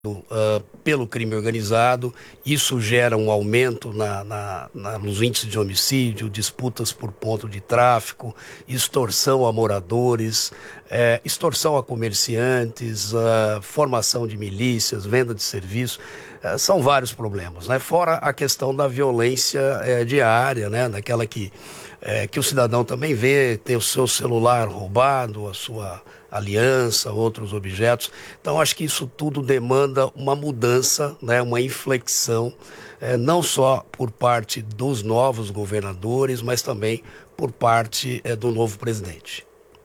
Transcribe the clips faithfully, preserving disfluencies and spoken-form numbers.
Uh, pelo crime organizado. Isso gera um aumento na, na, na, nos índices de homicídio, disputas por ponto de tráfico, extorsão a moradores, eh, extorsão a comerciantes, uh, formação de milícias, venda de serviços. Uh, são vários problemas, né? Fora a questão da violência eh, diária, né? Daquela que, eh, que o cidadão também vê, tem o seu celular roubado, a sua aliança, outros objetos. Então, acho que isso tudo demanda uma mudança, né, uma inflexão, eh, não só por parte dos novos governadores, mas também por parte eh, do novo presidente.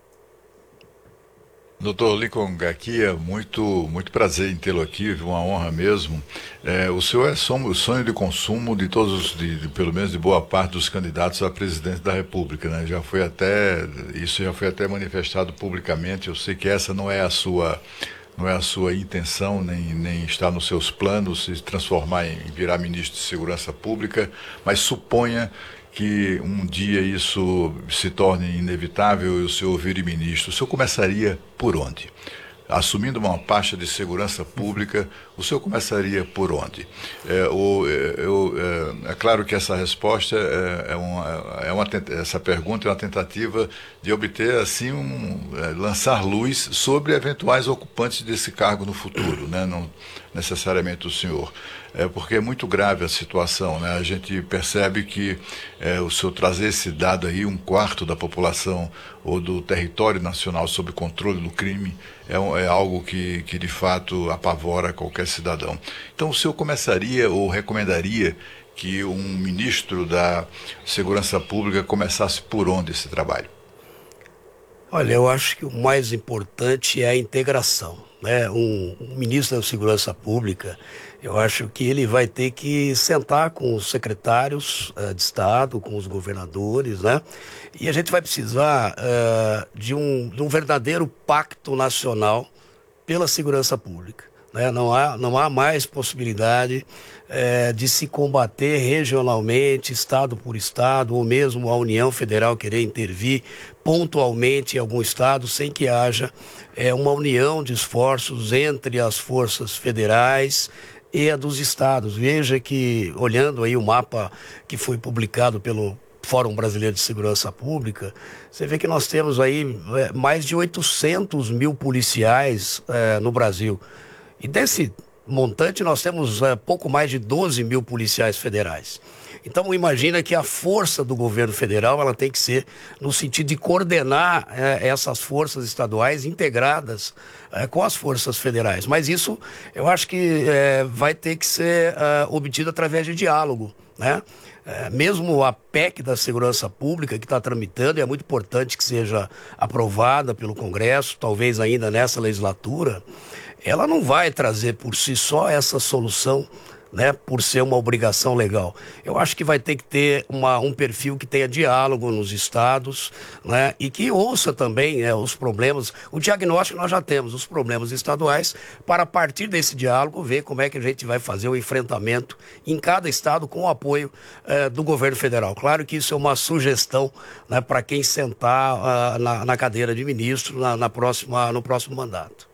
Doutor Lincoln Garcia, muito, muito prazer em tê-lo aqui, uma honra mesmo. É, o senhor é som, o sonho de consumo de todos, de, de, pelo menos de boa parte dos candidatos a presidente da República, né? Já foi até, isso já foi até manifestado publicamente. Eu sei que essa não é a sua, não é a sua intenção, nem, nem está nos seus planos se transformar em virar ministro de Segurança Pública, mas suponha que um dia isso se torne inevitável e o senhor vire ministro, o senhor começaria por onde? Assumindo uma pasta de segurança pública, o senhor começaria por onde? É, o, eu, é, é claro que essa resposta, é, é uma, é uma, essa pergunta é uma tentativa de obter, assim, um, é, lançar luz sobre eventuais ocupantes desse cargo no futuro, né? Não necessariamente o senhor. É porque é muito grave a situação, né? A gente percebe que é, o senhor trazer esse dado aí, um quarto da população ou do território nacional sob controle do crime, é, um, é algo que, que de fato apavora qualquer cidadão. Então o senhor começaria ou recomendaria que um ministro da Segurança Pública começasse por onde esse trabalho? Olha, eu acho que o mais importante é a integração, né? Um, um ministro da Segurança Pública, eu acho que ele vai ter que sentar com os secretários uh, de Estado, com os governadores, né? E a gente vai precisar uh, de, um, de um verdadeiro pacto nacional pela segurança pública, né? Não há, não há mais possibilidade uh, de se combater regionalmente, Estado por Estado, ou mesmo a União Federal querer intervir pontualmente em algum Estado, sem que haja uh, uma união de esforços entre as forças federais e a dos estados. Veja que, olhando aí o mapa que foi publicado pelo Fórum Brasileiro de Segurança Pública, você vê que nós temos aí é, mais de oitocentos mil policiais é, no Brasil. E desse montante nós temos é, pouco mais de doze mil policiais federais. Então imagina que a força do governo federal ela tem que ser no sentido de coordenar é, essas forças estaduais integradas é, com as forças federais. Mas isso eu acho que é, vai ter que ser é, obtido através de diálogo, né? É, mesmo a P E C da Segurança Pública que está tramitando, e é muito importante que seja aprovada pelo Congresso, talvez ainda nessa legislatura, ela não vai trazer por si só essa solução, né, por ser uma obrigação legal. Eu acho que vai ter que ter uma, um perfil que tenha diálogo nos estados, né, e que ouça também né, os problemas, o diagnóstico nós já temos, os problemas estaduais, para a partir desse diálogo ver como é que a gente vai fazer o enfrentamento em cada estado com o apoio eh, do governo federal. Claro que isso é uma sugestão né, para quem sentar uh, na, na cadeira de ministro na, na próxima, no próximo mandato.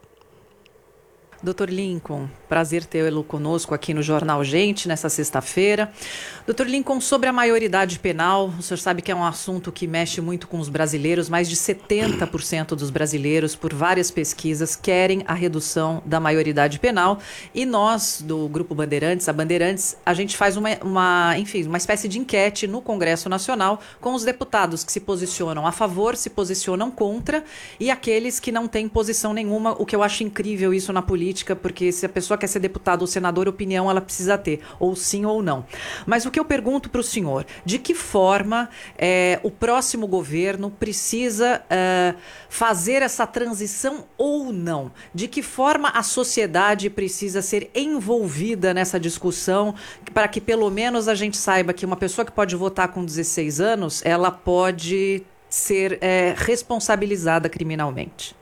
doutor Lincoln, prazer tê-lo conosco aqui no Jornal Gente, nessa sexta-feira. doutor Lincoln, sobre a maioridade penal, o senhor sabe que é um assunto que mexe muito com os brasileiros. Mais de setenta por cento dos brasileiros, por várias pesquisas, querem a redução da maioridade penal. E nós, do Grupo Bandeirantes, a Bandeirantes, a gente faz uma, uma, enfim, uma espécie de enquete no Congresso Nacional com os deputados que se posicionam a favor, se posicionam contra, e aqueles que não têm posição nenhuma, o que eu acho incrível isso na política, porque se a pessoa quer ser deputado ou senador, opinião ela precisa ter, ou sim ou não. Mas o que eu pergunto para o senhor, de que forma é, o próximo governo precisa é, fazer essa transição ou não? De que forma a sociedade precisa ser envolvida nessa discussão para que pelo menos a gente saiba que uma pessoa que pode votar com dezesseis anos, ela pode ser é, responsabilizada criminalmente?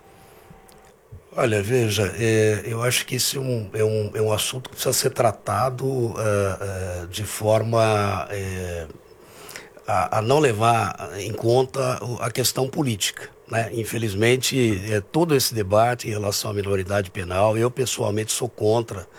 Olha, veja, é, eu acho que esse é um, é, um, é um assunto que precisa ser tratado uh, uh, de forma uh, a, a não levar em conta a questão política, né? Infelizmente, é, todo esse debate em relação à minoridade penal, eu pessoalmente sou contra